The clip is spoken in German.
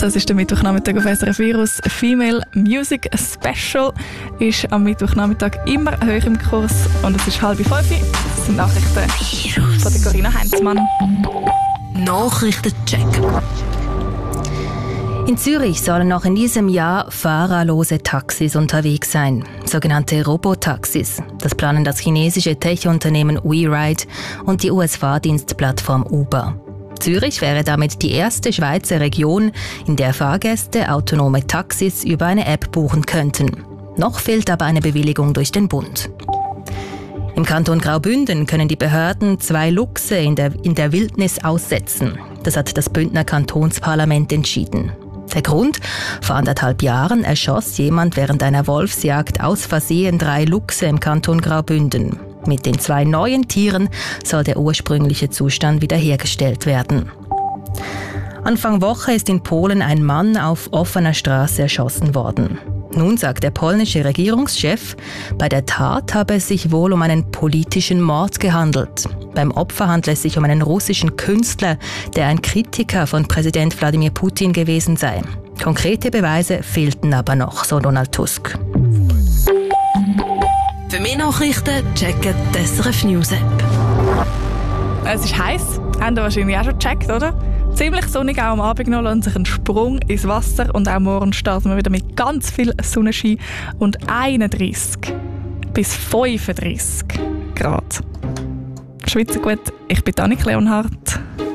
Das ist der Mittwochnachmittag auf SRF Virus. Female Music Special ist am Mittwochnachmittag immer hoch im Kurs und es ist 4:30. Das sind Nachrichten von der Corinna Heinzmann. Nachrichtencheck. In Zürich sollen noch in diesem Jahr fahrerlose Taxis unterwegs sein, sogenannte Robotaxis. Das planen das chinesische Tech-Unternehmen WeRide und die US-Fahrdienstplattform Uber. Zürich wäre damit die erste Schweizer Region, in der Fahrgäste autonome Taxis über eine App buchen könnten. Noch fehlt aber eine Bewilligung durch den Bund. Im Kanton Graubünden können die Behörden 2 Luchse in der Wildnis aussetzen. Das hat das Bündner Kantonsparlament entschieden. Der Grund? Vor 1,5 Jahren erschoss jemand während einer Wolfsjagd aus Versehen 3 Luchse im Kanton Graubünden. Mit den 2 neuen Tieren soll der ursprüngliche Zustand wiederhergestellt werden. Anfang Woche ist in Polen ein Mann auf offener Straße erschossen worden. Nun sagt der polnische Regierungschef, bei der Tat habe es sich wohl um einen politischen Mord gehandelt. Beim Opfer handelt es sich um einen russischen Künstler, der ein Kritiker von Präsident Wladimir Putin gewesen sei. Konkrete Beweise fehlten aber noch, so Donald Tusk. Für mehr Nachrichten checken die SRF News App. Es ist heiß, haben ihr wahrscheinlich auch schon gecheckt, oder? Ziemlich sonnig auch am Abend noch, lohnt sich ein Sprung ins Wasser und auch morgen starten wir wieder mit ganz viel Sonnenschein und 31 bis 35 Grad. Schweizer gut, ich bin Annik Leonhardt.